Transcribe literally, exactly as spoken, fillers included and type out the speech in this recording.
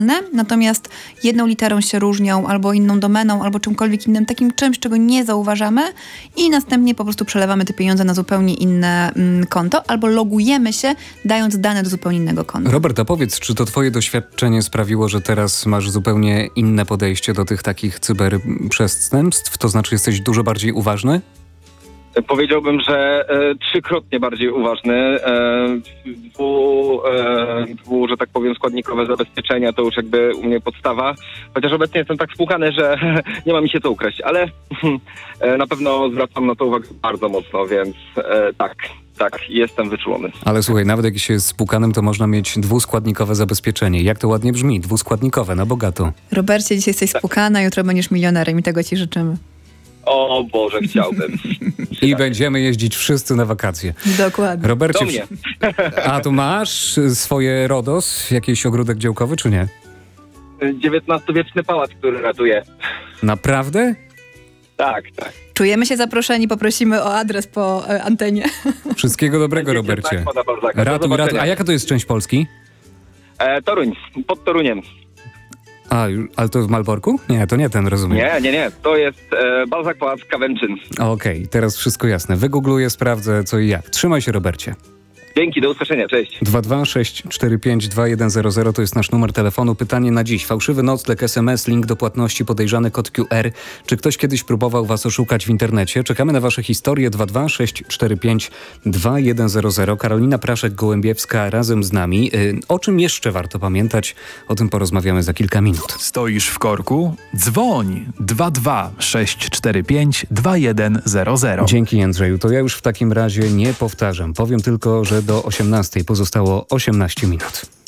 natomiast jedną literą się różnią, albo inną domeną, albo czymkolwiek innym, takim czymś, czego nie zauważamy i następnie po prostu przelewamy te pieniądze na zupełnie inne mm, konto, albo logujemy się, dając dane do zupełnie innego konta. Robert, a powiedz, czy to twoje doświadczenie sprawiło, że teraz masz zupełnie inne podejście do tych takich cyberprzestępstw? To znaczy jesteś dużo bardziej uważny? Powiedziałbym, że e, trzykrotnie bardziej uważny. E, dwu, e, dwu, że tak powiem, składnikowe zabezpieczenia to już jakby u mnie podstawa. Chociaż obecnie jestem tak spłukany, że nie ma mi się co ukraść, ale e, na pewno zwracam na to uwagę bardzo mocno, więc e, tak. Tak, jestem wyczulony. Ale słuchaj, nawet jak się jest spłukanym, to można mieć dwuskładnikowe zabezpieczenie. Jak to ładnie brzmi, dwuskładnikowe, na bogato. Robercie, dzisiaj jesteś spłukana, jutro będziesz milionerem i tego ci życzymy. O Boże, chciałbym. I będziemy jeździć wszyscy na wakacje. Dokładnie. Robercie, Do mnie. a tu masz swoje RODOS, jakiś ogródek działkowy, czy nie? dziewiętnastowieczny pałac, który ratuje. Naprawdę? Tak, tak. Czujemy się zaproszeni, poprosimy o adres po e, antenie. Wszystkiego dobrego, Robercie. Ratuj, ratuj. A jaka to jest część Polski? E, Toruń, pod Toruniem. A, ale to w Malborku? Nie, to nie ten, rozumiem. Nie, nie, nie. To jest e, Balzac Pałac Kawęczyn. Okej, okay, teraz wszystko jasne. Wygoogluję, sprawdzę co i jak. Trzymaj się, Robercie. Dzięki, do usłyszenia, cześć. dwa dwa sześć cztery pięć dwa jeden zero zero to jest nasz numer telefonu. Pytanie na dziś. Fałszywy nocleg, es em es, link do płatności, podejrzany kod Q R. Czy ktoś kiedyś próbował was oszukać w internecie? Czekamy na wasze historie. dwa dwa sześć cztery pięć dwa jeden zero zero. Karolina Praszek-Gołębiewska razem z nami. Yy, o czym jeszcze warto pamiętać? O tym porozmawiamy za kilka minut. Stoisz w korku? Dzwoń dwa dwa sześć cztery pięć dwa jeden zero zero. Dzięki, Jędrzeju. To ja już w takim razie nie powtarzam. Powiem tylko, że do osiemnastej pozostało osiemnaście minut.